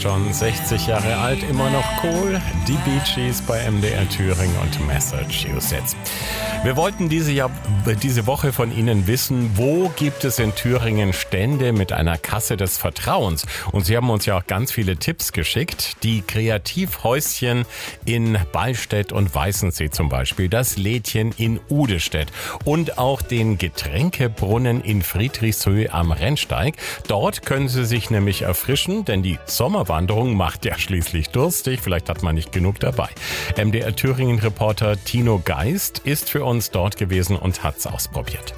fast schon 60 Jahre alt, immer noch cool. Die Bee Gees bei MDR Thüringen und Massachusetts. Wir wollten diese Woche von Ihnen wissen, wo gibt es in Thüringen Stände mit einer Kasse des Vertrauens? Und Sie haben uns ja auch ganz viele Tipps geschickt. Die Kreativhäuschen in Ballstedt und Weißensee zum Beispiel, das Lädchen in Udestedt und auch den Getränkebrunnen in Friedrichshöhe am Rennsteig. Dort können Sie sich nämlich erfrischen, denn die Sommerwanderung macht ja schließlich durstig. Vielleicht hat man nicht genug dabei. MDR Thüringen-Reporter Tino Geist ist für uns dort gewesen und hat's ausprobiert.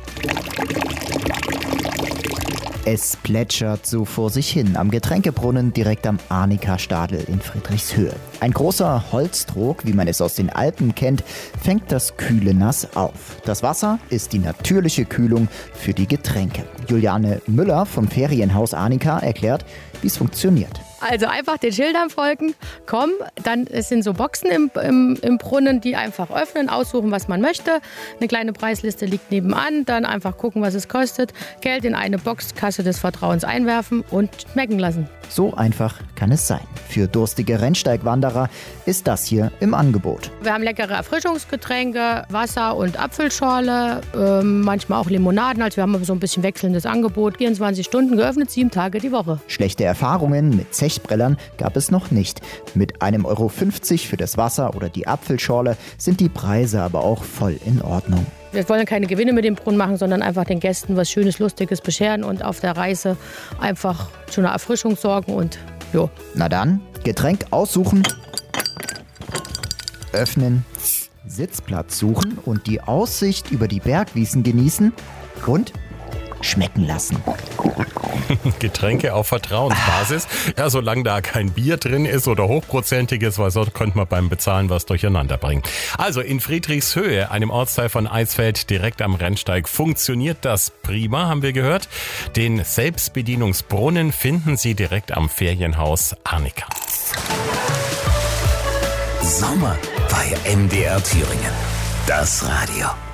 Es plätschert so vor sich hin am Getränkebrunnen direkt am Arnika-Stadel in Friedrichshöhe. Ein großer Holztrog, wie man es aus den Alpen kennt, fängt das kühle Nass auf. Das Wasser ist die natürliche Kühlung für die Getränke. Juliane Müller vom Ferienhaus Arnika erklärt, wie es funktioniert. Also einfach den Schildern folgen, kommen, dann es sind so Boxen im Brunnen, die einfach öffnen, aussuchen, was man möchte. Eine kleine Preisliste liegt nebenan, dann einfach gucken, was es kostet, Geld in eine Box, Kasse des Vertrauens einwerfen und schmecken lassen. So einfach kann es sein. Für durstige Rennsteigwanderer ist das hier im Angebot. Wir haben leckere Erfrischungsgetränke, Wasser und Apfelschorle, manchmal auch Limonaden. Also wir haben so ein bisschen wechselndes Angebot. 24 Stunden geöffnet, 7 Tage die Woche. Schlechte Erfahrungen mit Zechbrellern gab es noch nicht. Mit 1,50 Euro für das Wasser oder die Apfelschorle sind die Preise aber auch voll in Ordnung. Wir wollen keine Gewinne mit dem Brunnen machen, sondern einfach den Gästen was Schönes, Lustiges bescheren und auf der Reise einfach zu einer Erfrischung sorgen und jo. Na dann, Getränk aussuchen, öffnen, Sitzplatz suchen und die Aussicht über die Bergwiesen genießen und schmecken lassen. Getränke auf Vertrauensbasis. Ja, solange da kein Bier drin ist oder hochprozentiges, weil sonst könnte man beim Bezahlen was durcheinander bringen. Also in Friedrichshöhe, einem Ortsteil von Eisfeld, direkt am Rennsteig, funktioniert das prima, haben wir gehört. Den Selbstbedienungsbrunnen finden Sie direkt am Ferienhaus Arnika. Sommer bei MDR Thüringen. Das Radio.